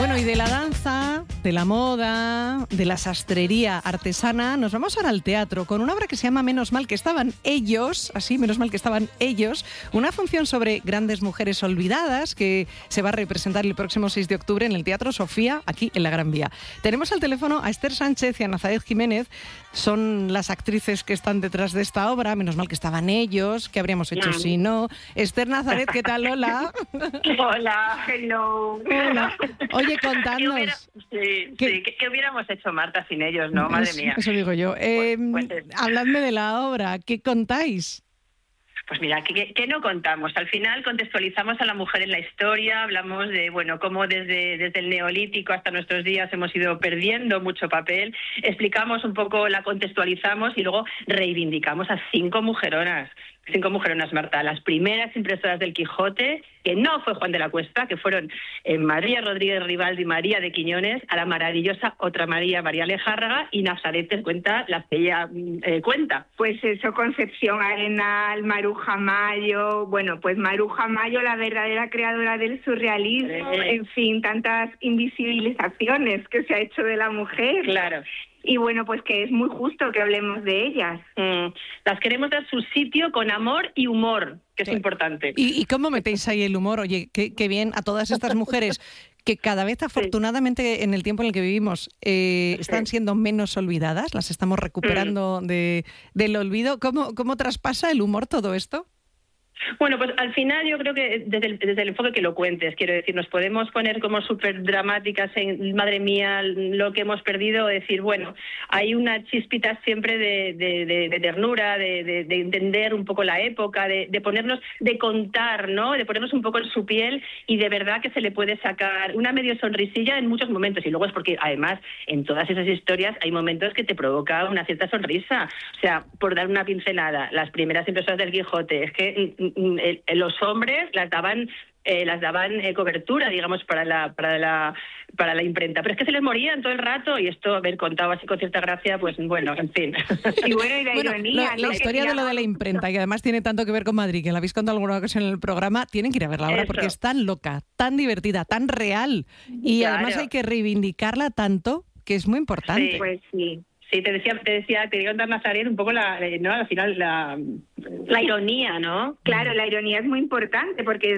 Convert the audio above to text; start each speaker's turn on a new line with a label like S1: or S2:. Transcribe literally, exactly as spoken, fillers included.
S1: Bueno, y de la danza, de la moda, de la sastrería artesana, nos vamos ahora al teatro con una obra que se llama Menos mal que estaban ellos, así, menos mal que estaban ellos, una función sobre grandes mujeres olvidadas que se va a representar el próximo seis de octubre en el Teatro Sofía, aquí en la Gran Vía. Tenemos al teléfono a Esther Sánchez y a Nazaret Jiménez, son las actrices que están detrás de esta obra. Menos mal que estaban ellos, ¿qué habríamos hecho si no? Esther, Nazaret, ¿qué tal? Hola.
S2: Hola, hello.
S1: Hola. Oye, contadnos.
S2: ¿Qué, hubiera, sí,
S1: ¿Qué?
S2: sí, ¿qué, qué hubiéramos hecho, Marta, sin ellos, no? Madre
S1: Eso,
S2: mía.
S1: eso digo yo. Eh,
S2: Pues, pues,
S1: habladme de la obra, ¿qué contáis?
S2: Pues mira, ¿qué, qué no contamos? Al final contextualizamos a la mujer en la historia, hablamos de, bueno, cómo desde, desde el Neolítico hasta nuestros días hemos ido perdiendo mucho papel, explicamos un poco, la contextualizamos y luego reivindicamos a cinco mujeronas. Cinco mujeronas, Marta, las primeras impresoras del Quijote, que no fue Juan de la Cuesta, que fueron eh, María Rodríguez Rivaldi y María de Quiñones, a la maravillosa otra María, María Lejárraga, y Nazaret te cuenta las que ella eh, cuenta.
S3: Pues eso, Concepción Arenal, Maruja Mayo, bueno, pues Maruja Mayo, la verdadera creadora del surrealismo,
S2: Eh.
S3: en fin, tantas invisibilizaciones que se ha hecho de la mujer.
S2: Claro.
S3: Y bueno, pues que es muy justo que hablemos de ellas.
S2: Mm, las queremos dar su sitio con amor y humor, que es
S1: Sí.
S2: importante.
S1: ¿Y, ¿Y cómo metéis ahí el humor? Oye, qué, qué bien a todas estas mujeres que cada vez, afortunadamente, en el tiempo en el que vivimos, eh, están siendo menos olvidadas, las estamos recuperando de, del olvido. ¿Cómo, ¿Cómo traspasa el humor todo esto?
S2: Bueno, pues al final yo creo que desde el, desde el enfoque que lo cuentes, quiero decir, nos podemos poner como súper dramáticas en, madre mía, lo que hemos perdido, decir, bueno, hay una chispita siempre de, de, de, de ternura, de, de, de entender un poco la época, de, de ponernos, de contar, ¿no? De ponernos un poco en su piel y de verdad que se le puede sacar una medio sonrisilla en muchos momentos. Y luego es porque, además, en todas esas historias hay momentos que te provoca una cierta sonrisa. O sea, por dar una pincelada, las primeras impresoras del Quijote, es que los hombres las daban eh, las daban eh, cobertura, digamos, para la para la para la imprenta, pero es que se les morían todo el rato y esto haber contado así con cierta gracia, pues bueno, en fin.
S3: Y bueno, y la
S1: Bueno,
S3: ironía,
S1: lo-
S3: ¿no?
S1: la historia de lo de la imprenta, que además tiene tanto que ver con Madrid, que la habéis contado alguna ocasión en el programa, tienen que ir a verla ahora
S2: Eso.
S1: porque es tan loca, tan divertida, tan real y
S2: Claro.
S1: además hay que reivindicarla tanto que es muy importante.
S2: Sí.
S3: Pues sí.
S2: Sí, te decía, te decía, te digo contar, Nazaret, un poco la, eh, no, al final la, la ironía, ¿no?
S3: Claro, la ironía es muy importante porque